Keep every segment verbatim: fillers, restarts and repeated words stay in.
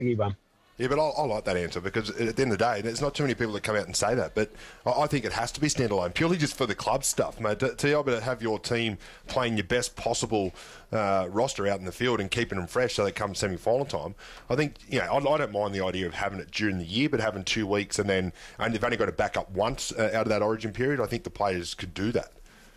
Thank you, Bum. Yeah, but I, I like that answer because at the end of the day, there's not too many people that come out and say that. But I, I think it has to be standalone, purely just for the club stuff, mate. To, to be able to have your team playing your best possible uh, roster out in the field and keeping them fresh so they come semi-final time. I think, you know, I, I don't mind the idea of having it during the year, but having two weeks and then and they've only got to back up once uh, out of that origin period. I think the players could do that.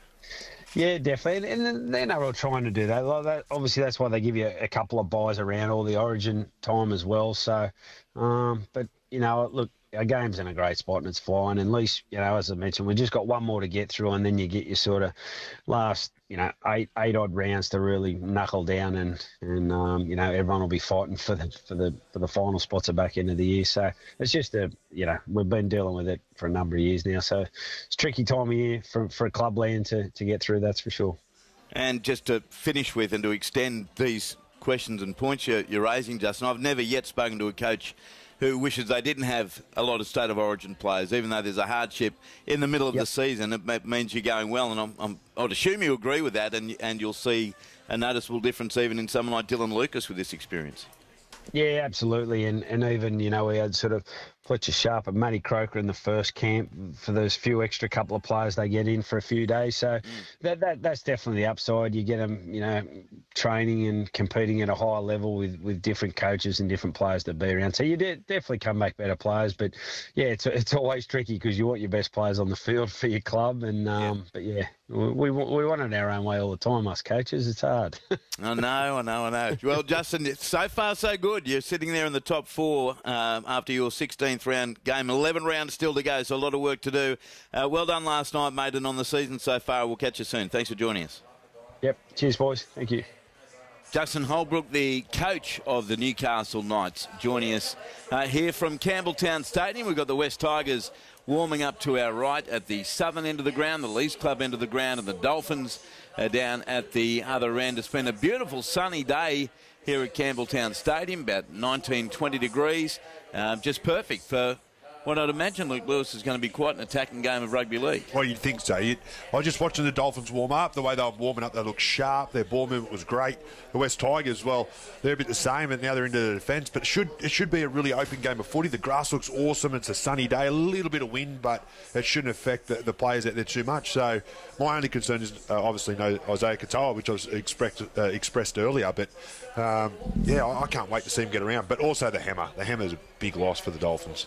Yeah, definitely, and, and the N R L trying to do that. Like that. Obviously, that's why they give you a, a couple of buys around all the Origin time as well. So, um, but you know, look, our game's in a great spot and it's flying. And at least, you know, as I mentioned, we just got one more to get through, and then you get your sort of last, you know, eight eight odd rounds to really knuckle down, and and um, you know, everyone will be fighting for the for the for the final spots at back end of the year. So it's just a, you know, we've been dealing with it for a number of years now. So it's a tricky time of year for for a clubland to to get through. That's for sure. And just to finish with and to extend these questions and points you're, you're raising, Justin, I've never yet spoken to a coach who wishes they didn't have a lot of State of Origin players, even though there's a hardship in the middle of yep. the season. It means you're going well, and I'm, I'm, I'd assume you agree with that, and, and you'll see a noticeable difference even in someone like Dylan Lucas with this experience. Yeah, absolutely, and and even, you know, we had sort of Fletcher Sharp and Matty Croker in the first camp for those few extra couple of players they get in for a few days. So mm. that that that's definitely the upside. You get them, you know, training and competing at a higher level with, with different coaches and different players to be around. So you de- definitely come back better players. But yeah, it's it's always tricky because you want your best players on the field for your club. And um, yeah. but yeah, we, we we want it our own way all the time, us coaches. It's hard. I know, I know, I know. Well, Justin, so far so good. You're sitting there in the top four um, after your sixteenth round game. eleven rounds still to go, so a lot of work to do. Uh, well done last night, mate, and on the season so far. We'll catch you soon. Thanks for joining us. Yep. Cheers, boys. Thank you. Justin Holbrook, the coach of the Newcastle Knights, joining us uh, here from Campbelltown Stadium. We've got the West Tigers warming up to our right at the southern end of the ground, the Leafs Club end of the ground, and the Dolphins are down at the other end. It's been a beautiful sunny day here at Campbelltown Stadium, about nineteen, twenty degrees. Uh, just perfect for what I'd imagine Luke Lewis is going to be quite an attacking game of rugby league. Well, you'd think so. You'd, I was just watching the Dolphins warm up. The way they were warming up, they looked sharp. Their ball movement was great. The West Tigers, well, they're a bit the same, and now they're into the defence. But it should it should be a really open game of footy. The grass looks awesome. It's a sunny day, a little bit of wind, but it shouldn't affect the, the players out there too much. So my only concern is uh, obviously no Isaiah Katoa, which I was expressed, uh, expressed earlier. But um, yeah, I, I can't wait to see him get around. But also the hammer. The hammer's a big loss for the Dolphins.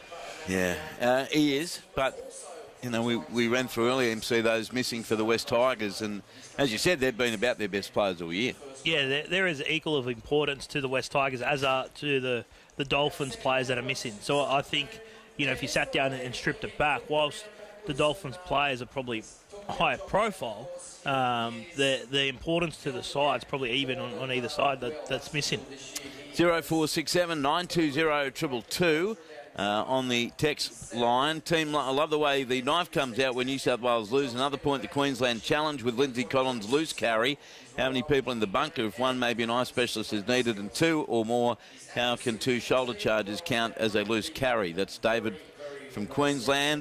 Yeah, uh, he is, but, you know, we, we ran through earlier and see those missing for the West Tigers, and as you said, they've been about their best players all year. Yeah, there, there is equal of importance to the West Tigers as are to the, the Dolphins players that are missing. So I think, you know, if you sat down and stripped it back, whilst the Dolphins players are probably higher profile, um, the the importance to the side's probably even on, on either side that, that's missing. zero four six seven nine two zero two two two. Uh, on the text line. Team, I love the way the knife comes out when New South Wales lose. Another point, the Queensland Challenge with Lindsay Collins' loose carry. How many people in the bunker? If one, maybe an eye specialist is needed, and two or more, how can two shoulder charges count as a loose carry? That's David from Queensland.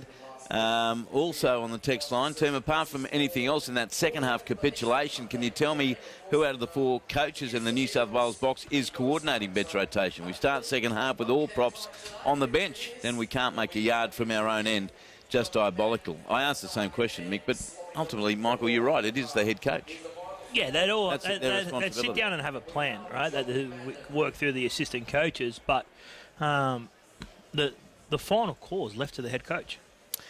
Um, also on the text line, team, apart from anything else in that second half capitulation, can you tell me who out of the four coaches in the New South Wales box is coordinating bench rotation? We start second half with all props on the bench, then we can't make a yard from our own end. Just diabolical. I asked the same question, Mick, but ultimately, Michael, you're right, it is the head coach. Yeah, they'd all they'd, they'd, they'd sit down and have a plan, right? They'd work through the assistant coaches, but um, the the final call is left to the head coach.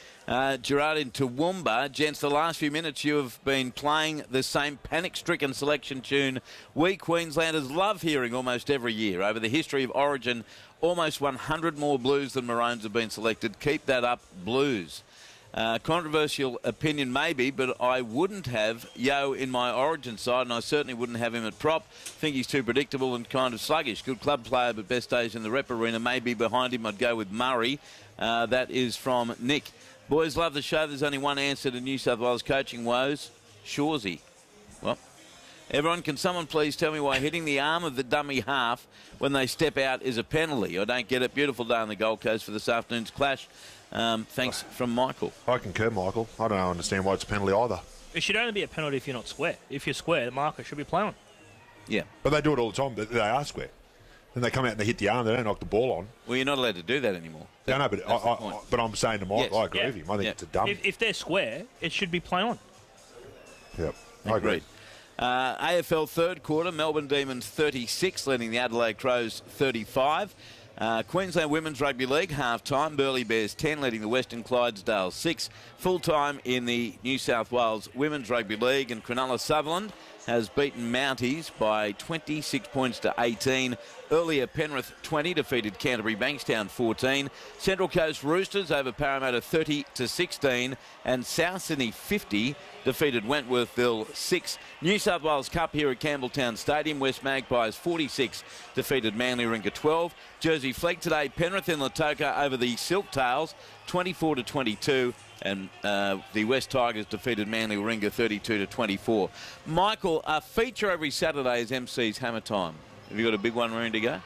Uh, Gerard in Toowoomba. Gents, the last few minutes you have been playing the same panic-stricken selection tune we Queenslanders love hearing almost every year. Over the history of Origin, almost one hundred more Blues than Maroons have been selected. Keep that up, Blues. Uh, controversial opinion maybe, but I wouldn't have Yo in my Origin side, and I certainly wouldn't have him at prop. Think he's too predictable and kind of sluggish. Good club player, but best days in the rep arena. Maybe behind him I'd go with Murray. Uh, that is from Nick. Boys, love the show. There's only one answer to New South Wales coaching woes. Shoresy. Well, everyone, can someone please tell me why hitting the arm of the dummy half when they step out is a penalty? I don't get it. Beautiful day on the Gold Coast for this afternoon's clash. Um, thanks from Michael. I concur, Michael. I don't understand why it's a penalty either. It should only be a penalty if you're not square. If you're square, the marker should be playing. Yeah. But they do it all the time. They are square. and they come out and they hit the arm. They don't knock the ball on. Well, you're not allowed to do that anymore. Yeah, no, but I, I, I, but I'm saying to Mike, Yes. I agree Yeah. with him. I think Yeah. it's a dumb. If, if they're square, it should be play on. Yep, I agree. Agreed. Uh, A F L third quarter, Melbourne Demons thirty-six, leading the Adelaide Crows thirty-five. Uh, Queensland Women's Rugby League half-time, Burleigh Bears ten, leading the Western Clydesdale six. Full-time in the New South Wales Women's Rugby League, and Cronulla Sutherland has beaten Mounties by twenty-six points to eighteen. Earlier, Penrith twenty defeated Canterbury Bankstown fourteen. Central Coast Roosters over Parramatta thirty to sixteen, and South Sydney fifty defeated Wentworthville six. New South Wales Cup here at Campbelltown Stadium. West Magpies forty-six defeated Manly Warringah twelve. Jersey Flegg today, Penrith in Lautoka over the Silk Tails twenty-four to twenty-two. And uh, the West Tigers defeated Manly Warringah thirty-two to twenty-four. Michael, a feature every Saturday is M C's Hammer Time. Have you got a big one ready to go?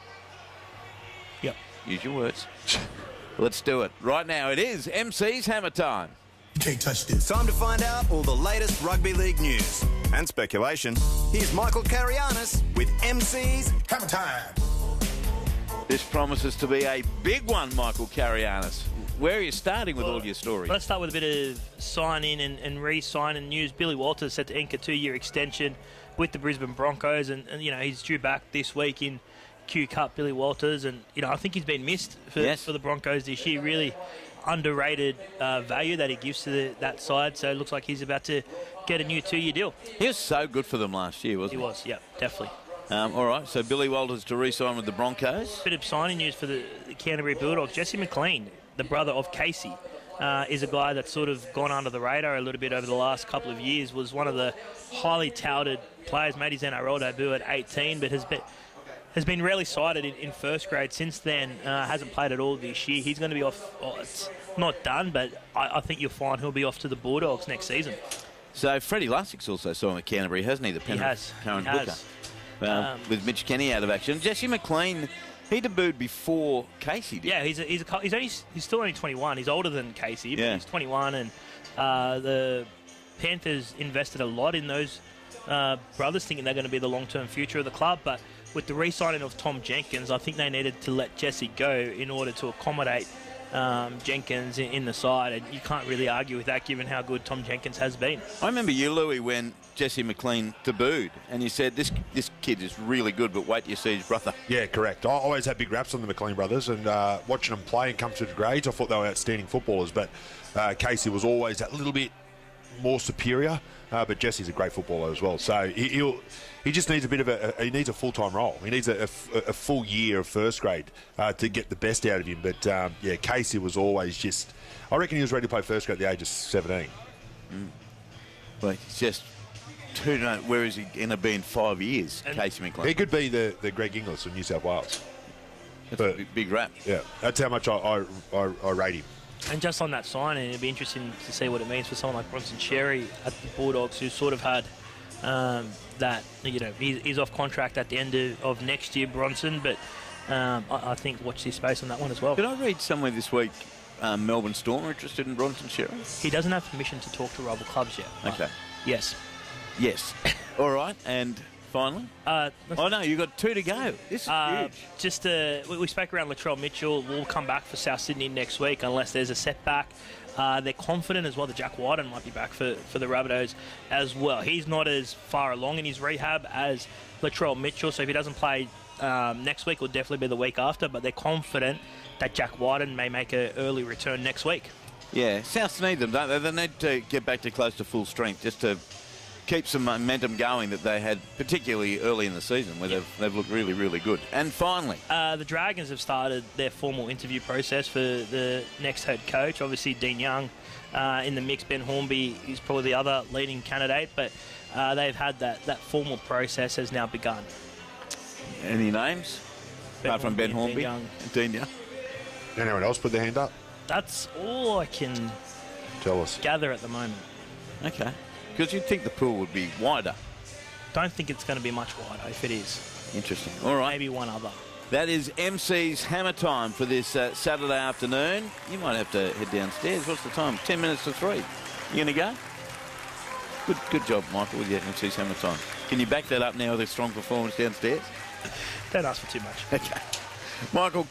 Yep. Use your words. Let's do it. Right now it is M C's Hammer Time. You can't touch this. Time to find out all the latest rugby league news and speculation. Here's Michael Carianis with M C's Hammer time. This promises to be a big one, Michael Carianis. Where are you starting with all your stories? Let's start with a bit of sign-in and, and re-sign-in news. Billy Walters set to ink a two-year extension with the Brisbane Broncos, and, and you know he's due back this week in Q Cup. Billy Walters, and you know I think he's been missed for, Yes. for the Broncos this year. Really underrated uh, value that he gives to the, that side. So it looks like he's about to get a new two-year deal. He was so good for them last year, wasn't He he? was, yeah, definitely. Um, all right, so Billy Walters to re-sign with the Broncos. Bit of signing news for the, the Canterbury Bulldogs. Jesse McLean, the brother of Casey, uh, is a guy that's sort of gone under the radar a little bit over the last couple of years. Was one of the highly touted players. Made his N R L debut at eighteen, but has been has been rarely cited in, in first grade since then. Uh, hasn't played at all this year. He's going to be off. Oh, it's not done, but I, I think you'll find he'll be off to the Bulldogs next season. So Freddie Lussig's also signed with Canterbury, hasn't he? The He Penrith has. current He hooker. has. Um, Um, with Mitch Kenny out of action. Jesse McLean, he debuted before Casey did. Yeah, he's a, he's a, he's only he's still only twenty-one. He's older than Casey, but Yeah. he's twenty-one, and uh, the Panthers invested a lot in those uh, brothers, thinking they're going to be the long-term future of the club. But with the re-signing of Tom Jenkins, I think they needed to let Jesse go in order to accommodate um, Jenkins in, in the side, and you can't really argue with that given how good Tom Jenkins has been. I remember you, Louis, when Jesse McLean debuted, and you said, this this kid is really good, but wait till you see his brother. Yeah, correct. I always had big raps on the McLean brothers, and uh, watching them play and come through the grades, I thought they were outstanding footballers. But uh, Casey was always that little bit more superior. Uh, but Jesse's a great footballer as well. So he, he'll he just needs a bit of a, a he needs a full time role. He needs a, a, a full year of first grade uh, to get the best out of him. But um, yeah, Casey was always just. I reckon he was ready to play first grade at the age of seventeen. Mm. But it's just. Who knows, where is he going to be in five years, And Casey McLean? He could be the, the Greg Inglis of New South Wales. That's but- a big, big rap. Yeah, that's how much I I, I, I rate him. And just on that signing, it'd be interesting to see what it means for someone like Bronson Xerri at the Bulldogs, who sort of had um, that, you know, he's, he's off contract at the end of, of next year, Bronson, but um, I, I think watch this space on that one as well. Did I read somewhere this week um, Melbourne Storm are interested in Bronson Xerri? He doesn't have permission to talk to rival clubs yet. but Okay. Yes. Yes. All right, and finally? Uh, Oh, no, you've got two to go. This is Uh, huge. just uh, we, we spoke around Latrell Mitchell. We'll come back for South Sydney next week unless there's a setback. Uh, they're confident as well that Jack Wyden might be back for, for the Rabbitohs as well. He's not as far along in his rehab as Latrell Mitchell, so if he doesn't play um, next week, it'll definitely be the week after. But they're confident that Jack Wyden may make an early return next week. Yeah, Souths need them, don't they? They need to get back to close to full strength just to keep some momentum going that they had, particularly early in the season, where they've, they've looked really, really good. And finally, Uh, the Dragons have started their formal interview process for the next head coach. Obviously, Dean Young uh, in the mix. Ben Hornby is probably the other leading candidate, but uh, they've had that, that formal process has now begun. any names? Ben Apart from Ben Hornby Hornby and Dean Young. and Dean Young. Anyone else put their hand up? That's all I can Tell us. gather at the moment. Okay. Because you'd think the pool would be wider. Don't think it's going to be much wider if it is. Interesting. All right. Maybe one other. That is M C's Hammer Time for this uh, Saturday afternoon. You might have to head downstairs. What's the time? Ten minutes to three. You going to go? Good good job, Michael, with your M C's Hammer Time. Can you back that up now with a strong performance downstairs? Don't ask for too much. Okay. Michael